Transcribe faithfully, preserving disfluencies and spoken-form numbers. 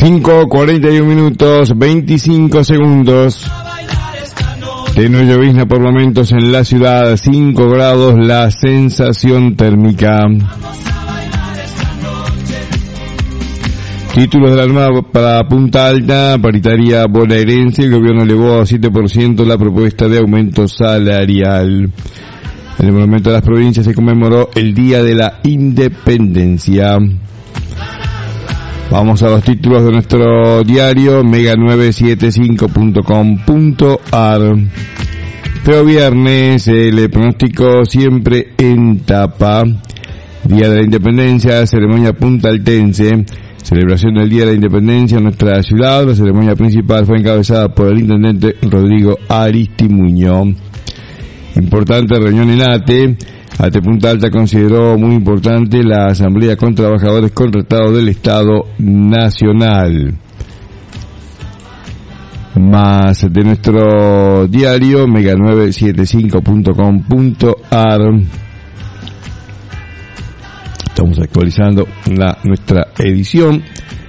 cinco cuarenta y uno minutos, veinticinco segundos. Tenue llovizna por momentos en la ciudad, cinco grados la sensación térmica. Títulos de la Armada para Punta Alta, paritaria bonaerense, el gobierno elevó a siete por ciento la propuesta de aumento salarial. En el Monumento de las Provincias se conmemoró el Día de la Independencia. Vamos a los títulos de nuestro diario mega nueve siete cinco punto com punto ar. Feo viernes, el pronóstico siempre en tapa. Día de la Independencia, ceremonia puntaltense. Celebración del Día de la Independencia en nuestra ciudad. La ceremonia principal fue encabezada por el intendente Rodrigo Aristimuño. Importante reunión en ATE. ATE Punta Alta consideró muy importante la asamblea con trabajadores contratados del Estado Nacional. Más de nuestro diario mega nueve siete cinco punto com punto ar. Estamos actualizando la, nuestra edición.